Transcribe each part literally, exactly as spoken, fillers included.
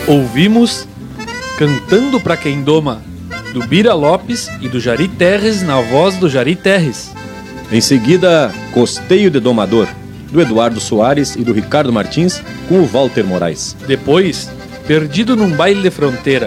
Ouvimos Cantando Pra Quem Doma, do Bira Lopes e do Jari Terres, na voz do Jari Terres. Em seguida, Costeio de Domador, do Eduardo Soares e do Ricardo Martins, com o Walter Moraes. Depois, Perdido num Baile de Fronteira,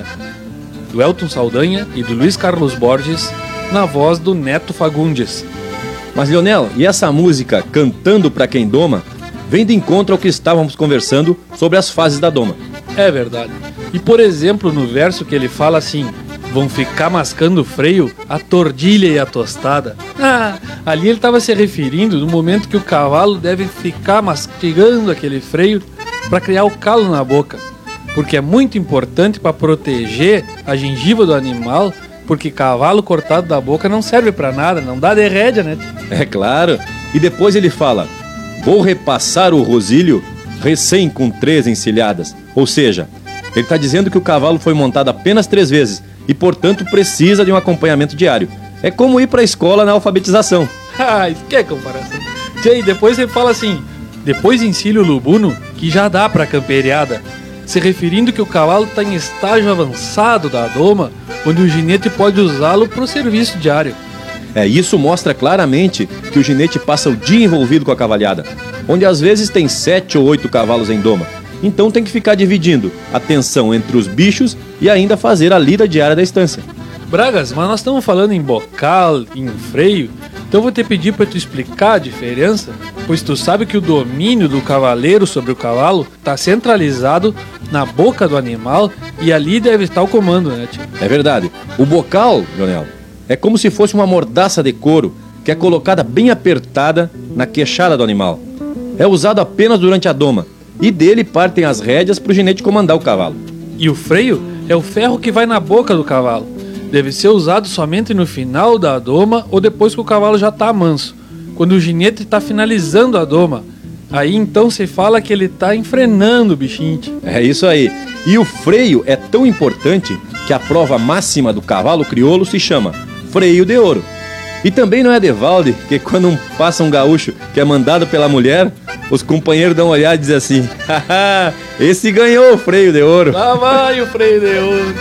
do Elton Saldanha e do Luiz Carlos Borges, na voz do Neto Fagundes. Mas, Leonel, e essa música Cantando Pra Quem Doma vem de encontro ao que estávamos conversando sobre as fases da doma. É verdade. E, por exemplo, no verso que ele fala assim: vão ficar mascando o freio, a tordilha e a tostada. Ah, ali ele estava se referindo no momento que o cavalo deve ficar mastigando aquele freio para criar o calo na boca. Porque é muito importante para proteger a gengiva do animal, porque cavalo cortado da boca não serve para nada, não dá de rédea, né? É claro. E depois ele fala: vou repassar o rosilho recém com três encilhadas. Ou seja, ele está dizendo que o cavalo foi montado apenas três vezes e, portanto, precisa de um acompanhamento diário. É como ir para a escola na alfabetização. Ah, isso que é comparação. E depois ele fala assim: depois encilha o lubuno, que já dá para camperiada, se referindo que o cavalo está em estágio avançado da doma, onde o ginete pode usá-lo para o serviço diário. É, isso mostra claramente que o ginete passa o dia envolvido com a cavalhada, onde às vezes tem sete ou oito cavalos em doma. Então tem que ficar dividindo a atenção entre os bichos e ainda fazer a lida diária da estância. Bragas, mas nós estamos falando em bocal, em freio, então eu vou te pedir para tu explicar a diferença, pois tu sabe que o domínio do cavaleiro sobre o cavalo está centralizado na boca do animal e ali deve estar o comando, né, tio? É verdade. O bocal, Leonel, é como se fosse uma mordaça de couro que é colocada bem apertada na queixada do animal. É usado apenas durante a doma e dele partem as rédeas para o ginete comandar o cavalo. E o freio é o ferro que vai na boca do cavalo. Deve ser usado somente no final da doma ou depois que o cavalo já está manso, quando o ginete está finalizando a doma. Aí então se fala que ele está enfrenando o bichinho. É isso aí. E o freio é tão importante que a prova máxima do cavalo crioulo se chama freio de ouro. E também não é de valde que quando passa um gaúcho que é mandado pela mulher, os companheiros dão uma olhada e dizem assim: haha, esse ganhou o freio de ouro. Lá vai o freio de ouro.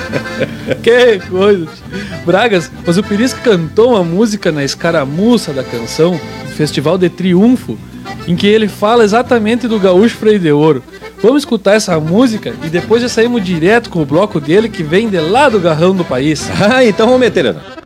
Que coisa. Bragas, mas o Pirisca cantou uma música na escaramuça da canção, no Festival de Triunfo, em que ele fala exatamente do gaúcho freio de ouro. Vamos escutar essa música e depois já saímos direto com o bloco dele que vem de lá do garrão do país. Ah, então vamos meter, Ana.